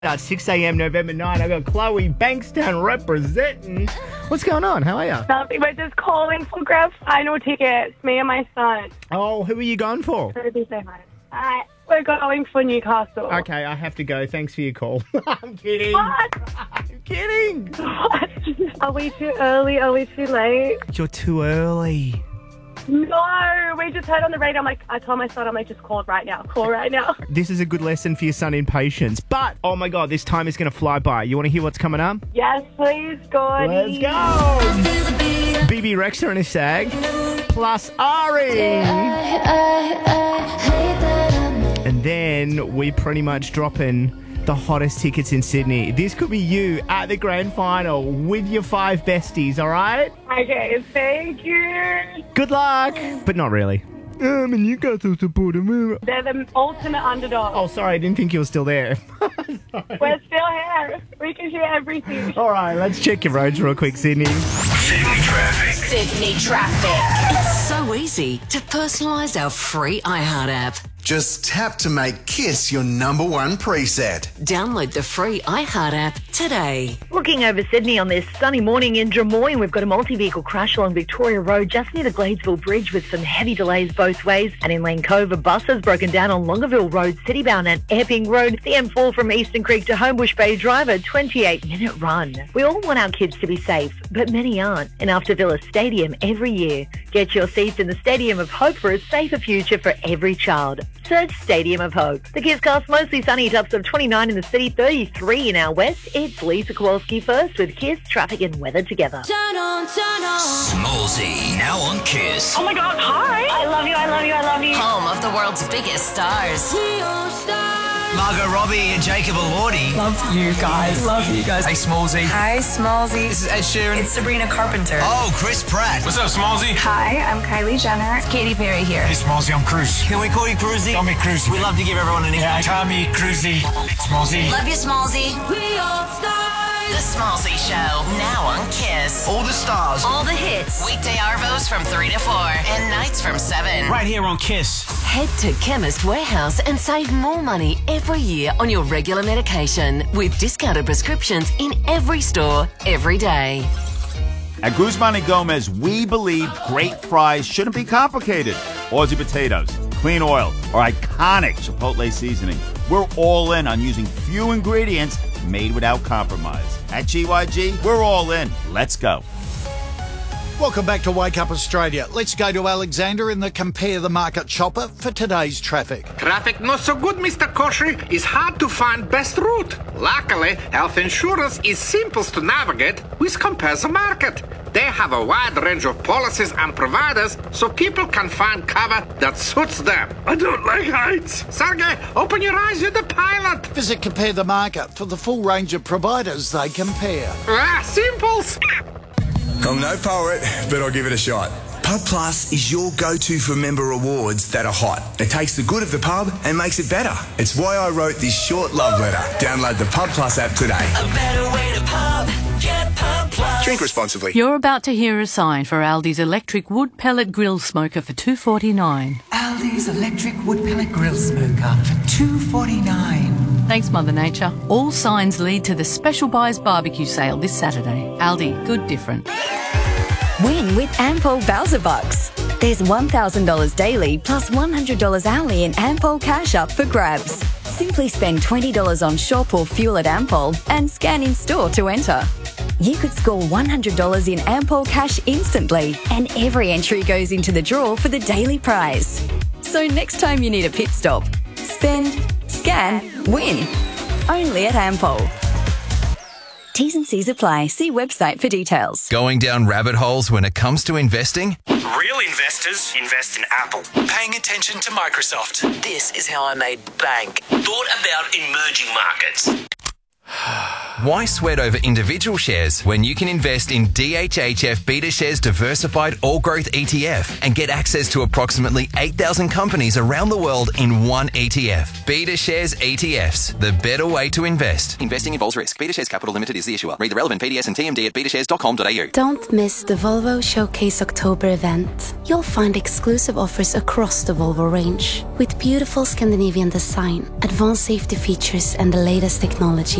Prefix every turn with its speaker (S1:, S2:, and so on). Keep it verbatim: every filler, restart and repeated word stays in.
S1: At six a.m. November ninth, I got Chloe Bankstown representing. What's going on? How are you?
S2: Nothing, we're just calling for grand final tickets, me and my son.
S1: Oh, who are you going for?
S2: Ruby, say hi. Hi. We're going for Newcastle.
S1: Okay, I have to go. Thanks for your call. I'm kidding.
S2: What?
S1: I'm kidding.
S2: What? Are we too early? Are we too late?
S1: You're too early.
S2: No, we just heard on the radio. I'm like, I told my son, I'm like, just call right now. Call right now.
S1: This is a good lesson for your son in patience. But, oh my God, this time is going to fly by. You want to hear what's coming up?
S2: Yes, please, Gordy.
S1: Let's go. B B Rexha and a Sag, plus Ari. And then we pretty much drop in the hottest tickets in Sydney. This could be you at the grand final with your five besties, all right?
S2: Okay, thank you.
S1: Good luck. But not really. I'm a Newcastle supporter.
S2: They're the ultimate underdog.
S1: Oh, sorry, I didn't think you were still there.
S2: We're still here. We can hear everything.
S1: All right, let's check your roads real quick, Sydney.
S3: Sydney traffic.
S4: Sydney traffic. It's so easy to personalise our free iHeart app.
S3: Just tap to make KISS your number one preset.
S4: Download the free iHeart app today.
S5: Looking over Sydney on this sunny morning in Drummoyne, we've got a multi-vehicle crash along Victoria Road just near the Gladesville Bridge with some heavy delays both ways. And in Lane Cove, a bus has broken down on Longueville Road, citybound at Epping Road. The M four from Eastern Creek to Homebush Bay Drive, a twenty-eight minute run. We all want our kids to be safe, but many aren't. And after Villa Stadium every year, get your seats in the Stadium of Hope for a safer future for every child. Search Stadium of Hope. The KISScast mostly sunny, tops of twenty-nine in the city, thirty-three in our west. It's Lisa Kowalski first with KISS traffic and weather together.
S4: Turn on, turn on.
S6: Smallsy, now on KISS.
S2: Oh my God, hi. I love you, I love you, I love you.
S4: Home of the world's biggest stars.
S6: Margot Robbie and Jacob Elordi.
S7: Love you guys. Love you guys.
S6: Hey, Smallsy.
S7: Hi, Smallsy.
S6: This is Ed Sheeran.
S7: It's Sabrina Carpenter.
S6: Oh, Chris Pratt. What's up, Smallsy?
S7: Hi, I'm Kylie Jenner.
S8: It's Katy Perry here.
S6: Hey, Smallsy, I'm Cruz. Can we call you Cruzy? Call me Cruz. We love to give everyone a nickname. Yeah, Tommy, Cruzy, Smallsy.
S4: Love you, Smallsy. We all stars. The Smallsy Show, now on KISS.
S6: All the stars.
S4: All the hits. Weekday arvos from three to four and nights from seven.
S6: Right here on KISS.
S4: Head to Chemist Warehouse and save more money every year on your regular medication with discounted prescriptions in every store, every day.
S9: At Guzman and Gomez, we believe great fries shouldn't be complicated. Aussie potatoes, clean oil, or iconic Chipotle seasoning. We're all in on using few ingredients made without compromise. At G Y G, we're all in. Let's go.
S10: Welcome back to Wake Up Australia. Let's go to Alexander in the Compare the Market Chopper for today's traffic.
S11: Traffic not so good, Mister Koshy. It's hard to find best route. Luckily, health insurance is simple to navigate with Compare the Market. They have a wide range of policies and providers so people can find cover that suits them. I don't like heights. Sergey, open your eyes, you're the pilot.
S10: Visit Compare the Market for the full range of providers they compare.
S11: Ah, simples.
S12: I'm no poet, but I'll give it a shot. Pub Plus is your go-to for member awards that are hot. It takes the good of the pub and makes it better. It's why I wrote this short love letter. Download the Pub Plus app today.
S4: A better way to pub. Get Pub Plus.
S12: Drink responsibly.
S13: You're about to hear a sign for Aldi's electric wood pellet grill smoker for two dollars forty-nine.
S14: Aldi's electric wood pellet grill smoker for two dollars forty-nine.
S13: Thanks, Mother Nature. All signs lead to the Special Buys barbecue sale this Saturday. Aldi, good different.
S15: Win with Ampol Bowser Bucks. There's one thousand dollars daily plus one hundred dollars hourly in Ampol cash up for grabs. Simply spend twenty dollars on shop or fuel at Ampol and scan in store to enter. You could score one hundred dollars in Ampol cash instantly, and every entry goes into the draw for the daily prize. So next time you need a pit stop, spend, scan, win. Only at Ampol. T's and C's apply. See website for details.
S16: Going down rabbit holes when it comes to investing?
S17: Real investors invest in Apple. Paying attention to Microsoft.
S18: This is how I made bank.
S17: Thought about emerging markets.
S16: Why sweat over individual shares when you can invest in D H H F BetaShares Diversified All Growth E T F and get access to approximately eight thousand companies around the world in one E T F? BetaShares E T Fs, the better way to invest.
S8: Investing involves risk. BetaShares Capital Limited is the issuer. Read the relevant P D S and T M D at betashares dot com dot a u.
S18: Don't miss the Volvo Showcase October event. You'll find exclusive offers across the Volvo range with beautiful Scandinavian design, advanced safety features and the latest technology.